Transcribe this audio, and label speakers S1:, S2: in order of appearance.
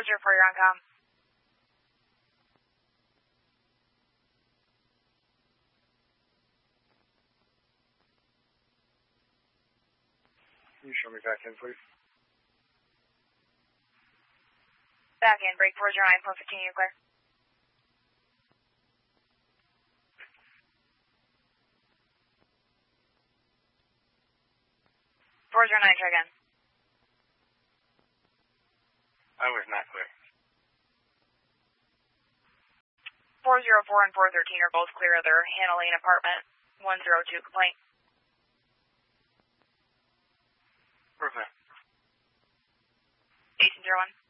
S1: 404, you're on comm.
S2: Can you show me back in, please?
S1: Back in, break 409, 415, you're clear. 409, try again.
S2: I was not clear.
S1: 404 and 413 are both clear. They're handling apartment 102 complaint.
S2: Where's that?
S1: 1801.